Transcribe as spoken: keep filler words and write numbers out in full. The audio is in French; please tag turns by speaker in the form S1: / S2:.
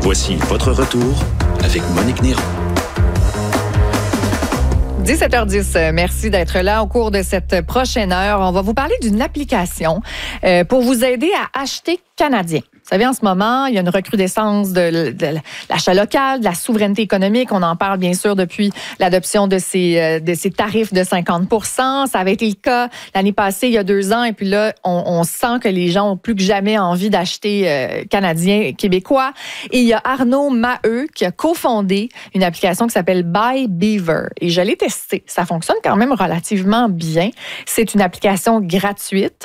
S1: Voici votre retour avec Monique Néron.
S2: dix-sept heures dix, merci d'être là. Au cours de cette prochaine heure, on va vous parler d'une application euh, pour vous aider à acheter canadien. Vous savez, en ce moment, il y a une recrudescence de, de l'achat local, de la souveraineté économique. On en parle bien sûr depuis l'adoption de ces, de ces tarifs de cinquante pour cent. Ça avait été le cas l'année passée, il y a deux ans. Et puis là, on, on sent que les gens ont plus que jamais envie d'acheter euh, canadien, québécois. Et il y a Arnaud Maheu qui a cofondé une application qui s'appelle Buy Beaver. Et je l'ai testée. Ça fonctionne quand même relativement bien. C'est une application gratuite.